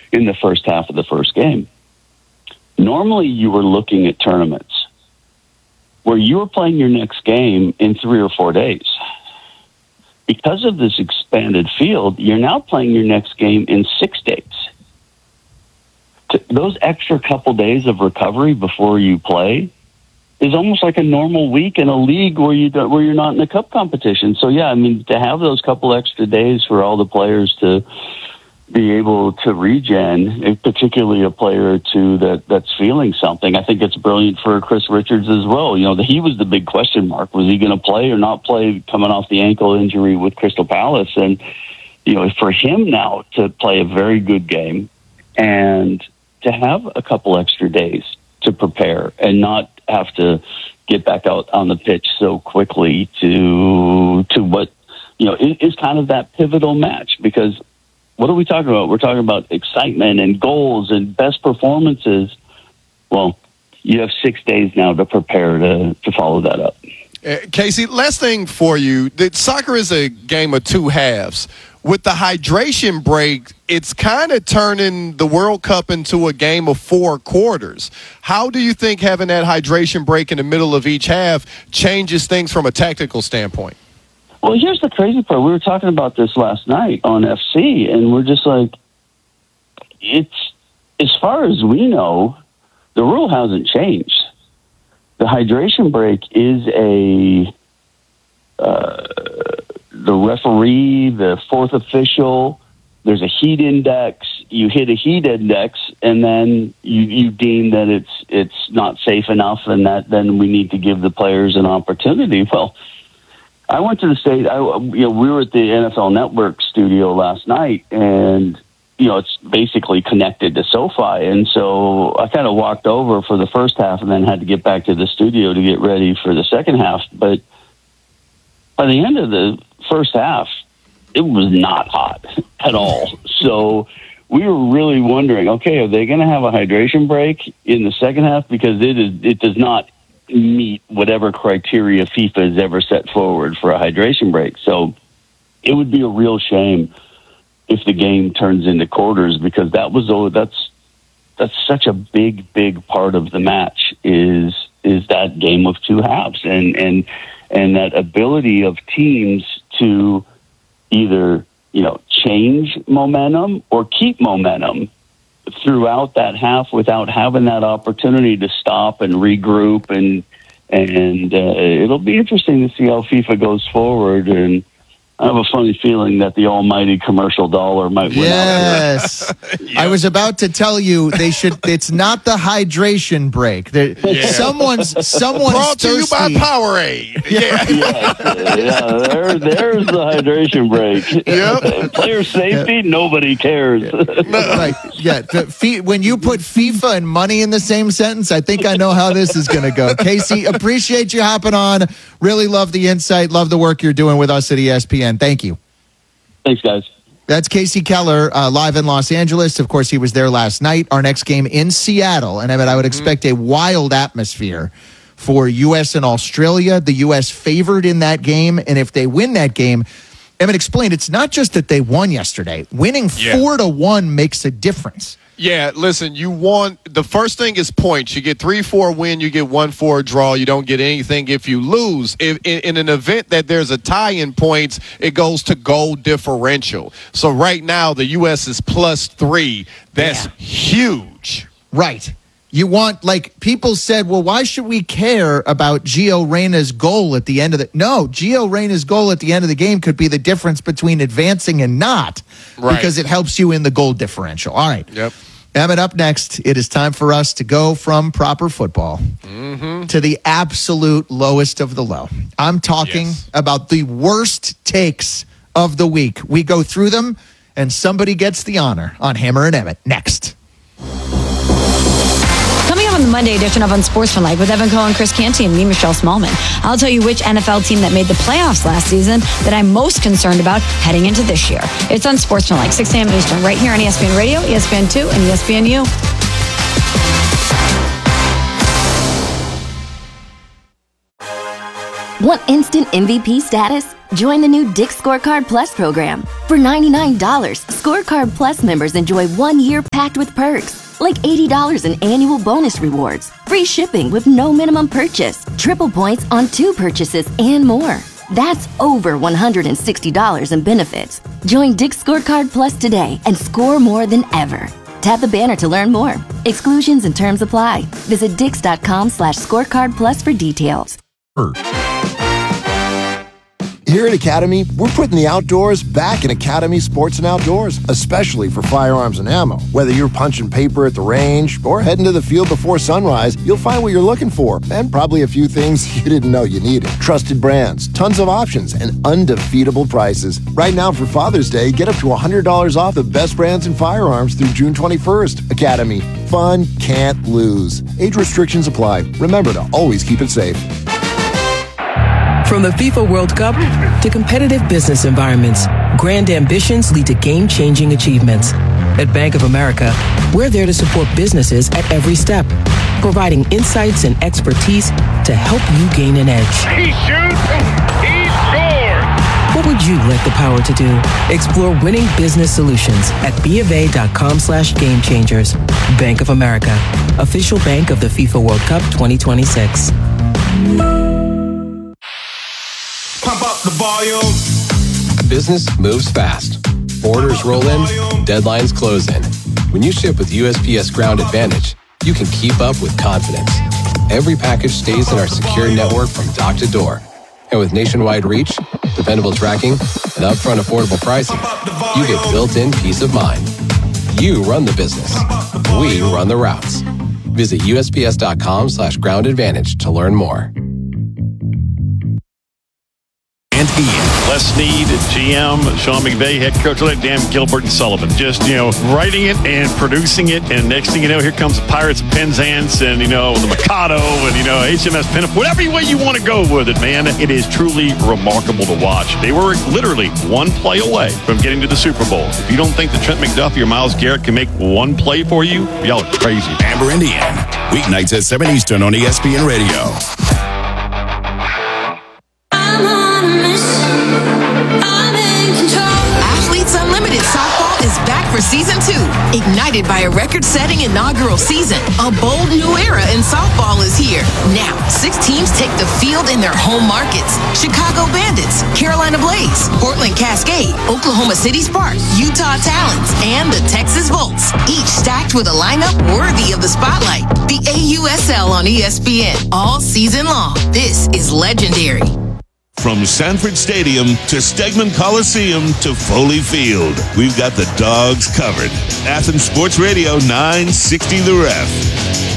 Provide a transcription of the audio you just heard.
in the first half of the first game. Normally, you were looking at tournaments where you were playing your next game in 3 or 4 days. Because of this expanded field, you're now playing your next game in 6 days. Those extra couple days of recovery before you play is almost like a normal week in a league where you're not in a cup competition. So yeah, I mean, to have those couple extra days for all the players to be able to regen, particularly a player or two that's feeling something, I think it's brilliant for Chris Richards as well. You know, he was the big question mark. Was he going to play or not play coming off the ankle injury with Crystal Palace? And, you know, for him now to play a very good game and to have a couple extra days to prepare and not have to get back out on the pitch so quickly to what, you know, is kind of that pivotal match. Because what are we talking about? We're talking about excitement and goals and best performances. Well, you have 6 days now to prepare to follow that up. Casey, last thing for you. Soccer is a game of two halves. With the hydration break, it's kind of turning the World Cup into a game of 4 quarters. How do you think having that hydration break in the middle of each half changes things from a tactical standpoint? Well, here's the crazy part. We were talking about this last night on FC, and we're just like, it's, as far as we know, the rule hasn't changed. The hydration break is the referee, the fourth official, there's a heat index. You hit a heat index, and then you deem that it's not safe enough, and that then we need to give the players an opportunity. Well, I went to the state. We were at the NFL Network studio last night, and it's basically connected to SoFi, and so I kind of walked over for the first half, and then had to get back to the studio to get ready for the second half. But by the end of the first half, it was not hot at all. So we were really wondering, okay, are they going to have a hydration break in the second half? Because it does not meet whatever criteria FIFA has ever set forward for a hydration break. So it would be a real shame if the game turns into quarters, because that's such a big part of the match is that game of two halves, and that ability of teams to either change momentum or keep momentum throughout that half without having that opportunity to stop and regroup, and it'll be interesting to see how FIFA goes forward. And I have a funny feeling that the almighty commercial dollar might win. Yes. Yep. I was about to tell you they should. It's not the hydration break. Someone's brought to you by Powerade. There's the hydration break. Yep. Player safety, nobody cares. Right. Yeah. When you put FIFA and money in the same sentence, I think I know how this is going to go. Casey, appreciate you hopping on. Really love the insight. Love the work you're doing with us at ESPN. Thank you. Thanks, guys. That's Casey Keller, live in Los Angeles. Of course, he was there last night. Our next game in Seattle. And I would expect a wild atmosphere for U.S. and Australia. The U.S. favored in that game. And if they win that game, Emmett explained, it's not just that they won yesterday. Winning 4-1 makes a difference. Yeah, listen, the first thing is points. You get 3-4 win, you get 1-4 draw. You don't get anything if you lose. In an event that there's a tie in points, it goes to goal differential. So right now, the U.S. is +3. That's huge. Right. You want, people said, well, why should we care about Gio Reyna's goal at the end of No, Gio Reyna's goal at the end of the game could be the difference between advancing and not, because it helps you in the goal differential. All right. Yep. Emmett, up next, it is time for us to go from proper football to the absolute lowest of the low. I'm talking about the worst takes of the week. We go through them, and somebody gets the honor on Hammer and Emmett. Next. Coming up on the Monday edition of Unsportsmanlike with Evan Cohen, Chris Canty, and me, Michelle Smallman, I'll tell you which NFL team that made the playoffs last season that I'm most concerned about heading into this year. It's Unsportsmanlike, 6 a.m. Eastern, right here on ESPN Radio, ESPN2, and ESPNU. Want instant MVP status? Join the new Dick's Scorecard Plus program. For $99, Scorecard Plus members enjoy 1 year packed with perks, like $80 in annual bonus rewards, free shipping with no minimum purchase, triple points on 2 purchases, and more. That's over $160 in benefits. Join Dick's Scorecard Plus today and score more than ever. Tap the banner to learn more. Exclusions and terms apply. Visit dix.com/scorecard plus for details. Here at Academy, we're putting the outdoors back in Academy Sports and Outdoors, especially for firearms and ammo. Whether you're punching paper at the range or heading to the field before sunrise, you'll find what you're looking for, and probably a few things you didn't know you needed. Trusted brands, tons of options, and undefeatable prices. Right now for Father's Day, get up to $100 off the best brands in firearms through June 21st. Academy. Fun can't lose. Age restrictions apply. Remember to always keep it safe. From the FIFA World Cup to competitive business environments, grand ambitions lead to game-changing achievements. At Bank of America, we're there to support businesses at every step, providing insights and expertise to help you gain an edge. He shoots, he scores! What would you like the power to do? Explore winning business solutions at BofA.com/gamechangers. Bank of America, official bank of the FIFA World Cup 2026. Pump up the volume. Business moves fast. Orders roll in, deadlines close in. When you ship with USPS Ground Advantage, you can keep up with confidence. Every package stays in our secure network from dock to door. And with nationwide reach, dependable tracking, and upfront affordable pricing, you get built-in peace of mind. You run the business. We run the routes. Visit USPS.com/Ground Advantage to learn more. And Ian. Les Snead, GM, Sean McVay, head coach, Dan Gilbert and Sullivan. Just, writing it and producing it. And next thing you know, here comes the Pirates of Penzance and, the Mikado and, HMS Pinnacle. Whatever way you want to go with it, man. It is truly remarkable to watch. They were literally one play away from getting to the Super Bowl. If you don't think that Trent McDuffie or Myles Garrett can make one play for you, y'all are crazy. Amber Indian. Weeknights at 7 Eastern on ESPN Radio. For season 2, ignited by a record-setting inaugural season, a bold new era in softball is here. Now, 6 teams take the field in their home markets: Chicago Bandits, Carolina Blaze, Portland Cascade, Oklahoma City Sparks, Utah Talons, and the Texas Volts, each stacked with a lineup worthy of the spotlight. The AUSL on ESPN all season long. This is legendary. From Sanford Stadium to Stegman Coliseum to Foley Field, we've got the Dogs covered. Athens Sports Radio 960 The Ref.